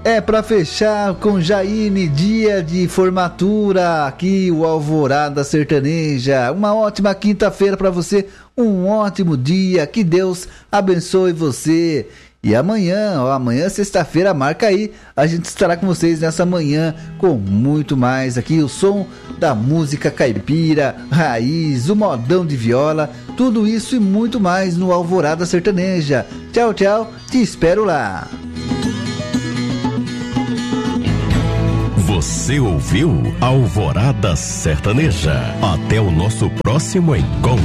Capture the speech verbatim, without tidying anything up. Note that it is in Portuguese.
É pra fechar com Jaine, dia de formatura, aqui o Alvorada Sertaneja. Uma ótima quinta-feira pra você, um ótimo dia, que Deus abençoe você. E amanhã, ó, amanhã sexta-feira, marca aí, a gente estará com vocês nessa manhã com muito mais aqui, o som da música caipira, raiz, o modão de viola, tudo isso e muito mais no Alvorada Sertaneja. Tchau, tchau, te espero lá. Você ouviu Alvorada Sertaneja. Até o nosso próximo encontro.